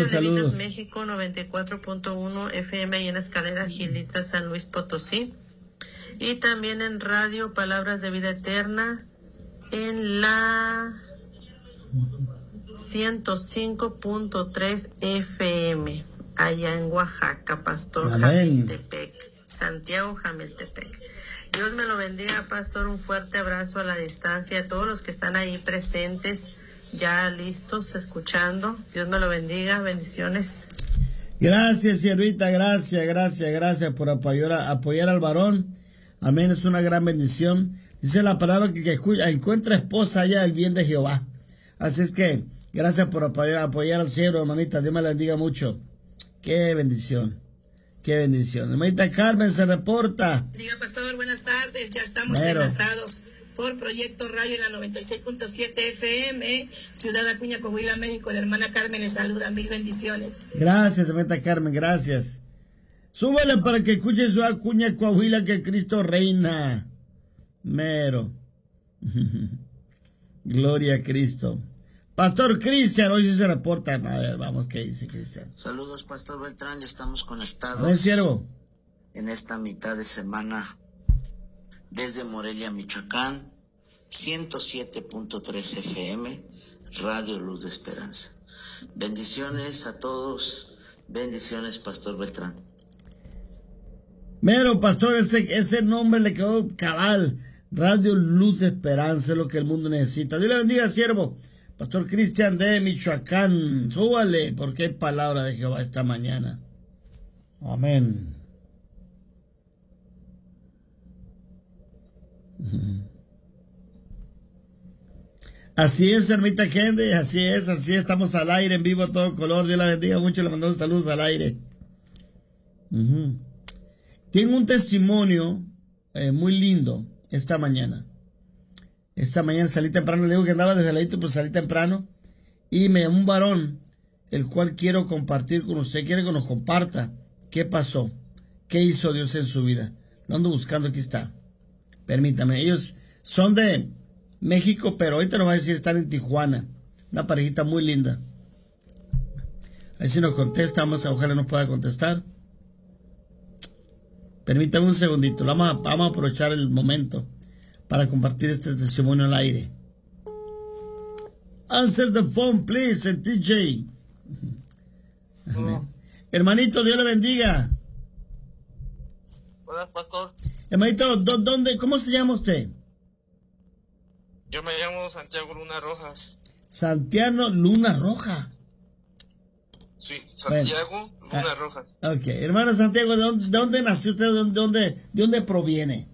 Saludos, saludos. México 94.1 FM y en Escalera Gilitla, San Luis Potosí. Y también en radio Palabras de Vida Eterna en la 105.3 FM, allá en Oaxaca, Pastor Jamiltepec, Santiago Jamiltepec. Dios me lo bendiga, Pastor, un fuerte abrazo a la distancia a todos los que están ahí presentes, ya listos, escuchando. Dios me lo bendiga, bendiciones. Gracias, siervita, gracias por apoyar al varón. Amén, es una gran bendición. Dice la palabra que encuentra esposa allá del bien de Jehová. Así es que, gracias por apoyar al siervo, hermanita. Dios me la bendiga mucho. Qué bendición. Qué bendición. Hermanita Carmen se reporta. Diga, pastor, buenas tardes. Ya estamos enlazados por Proyecto Radio en la 96.7 FM, Ciudad Acuña, Coahuila, México. La hermana Carmen le saluda. Mil bendiciones. Gracias, hermanita Carmen, gracias. Súbele para que escuche su Acuña, Coahuila, que Cristo reina. Mero. Gloria a Cristo. Pastor Cristian, hoy sí se reporta. A ver, vamos, ¿qué dice Cristian? Saludos, Pastor Beltrán, ya estamos conectados. A ver, siervo. En esta mitad de semana, desde Morelia, Michoacán, 107.3 FM, Radio Luz de Esperanza. Bendiciones a todos, bendiciones, Pastor Beltrán. Mero, pastor, ese nombre le quedó cabal. Radio Luz de Esperanza es lo que el mundo necesita. Dios le bendiga, siervo. Pastor Cristian de Michoacán, súbale, porque hay palabra de Jehová esta mañana. Amén. Así es, hermita Kende, así es, estamos al aire, en vivo, a todo color. Dios la bendiga mucho, le mandamos saludos al aire. Tengo un testimonio muy lindo esta mañana. Esta mañana salí temprano, le digo que andaba desveladito, pues salí temprano y me llamó un varón, el cual quiero compartir con usted, quiere que nos comparta qué pasó, qué hizo Dios en su vida. Lo ando buscando, aquí está. Permítame, ellos son de México, pero ahorita nos va a decir están en Tijuana. Una parejita muy linda. Ahí si nos contesta, ojalá nos pueda contestar. Permítame un segundito, vamos a aprovechar el momento para compartir este testimonio al aire. Answer the phone, please, TJ. Hermanito, Dios le bendiga. Hola, pastor. Hermanito, ¿dónde, cómo se llama usted? Yo me llamo Santiago Luna Rojas. Santiago Luna Roja. Sí, Santiago Luna Rojas. Ok, hermano Santiago, ¿de dónde nació usted? ¿De dónde proviene?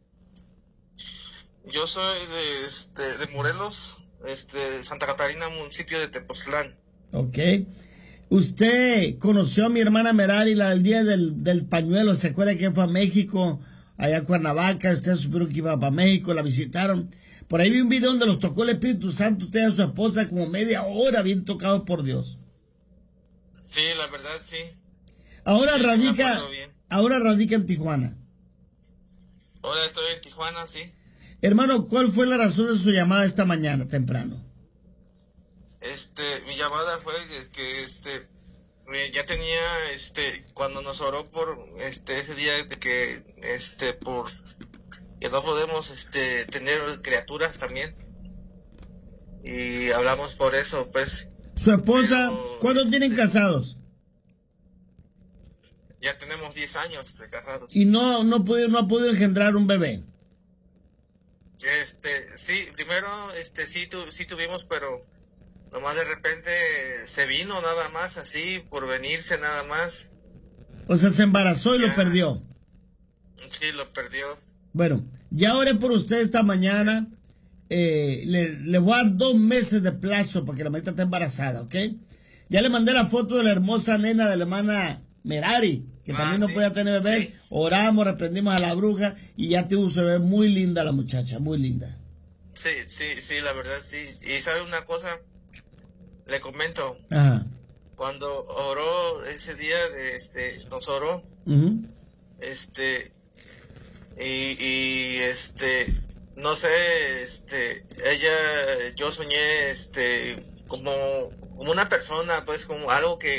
Yo soy de Morelos, Santa Catarina, municipio de Tepoztlán. Ok. Usted conoció a mi hermana Merari el día del pañuelo, ¿se acuerda que fue a México, allá a Cuernavaca? Ustedes supieron que iba para México, la visitaron. Por ahí vi un video donde los tocó el Espíritu Santo, usted y a su esposa, como media hora bien tocados por Dios. Sí, la verdad, sí. Ahora sí, radica en Tijuana. Ahora estoy en Tijuana, sí. Hermano, ¿cuál fue la razón de su llamada esta mañana temprano? Mi llamada fue que ya tenía cuando nos oró por ese día de que por que no podemos tener criaturas también. Y hablamos por eso, pues. ¿Su esposa, cuándo tienen casados? Ya tenemos 10 años de casados. ¿Y no ha podido engendrar un bebé? Sí, primero, sí tuvimos, pero nomás de repente se vino nada más, así, por venirse nada más. O sea, se embarazó y lo perdió. Sí, lo perdió. Bueno, ya oré por usted esta mañana. Le voy a dar 2 meses de plazo para que la mamita esté embarazada, ¿ok? Ya le mandé la foto de la hermosa nena de la hermana Merari, que también no podía tener bebé. Sí. Oramos, reprendimos a la bruja y ya tuvo su bebé. Muy linda la muchacha, muy linda. Sí, la verdad, sí. Y ¿sabe una cosa? Le comento. Ajá. Cuando oró ese día, nos oró, no sé, yo soñé, como una persona, pues, como algo que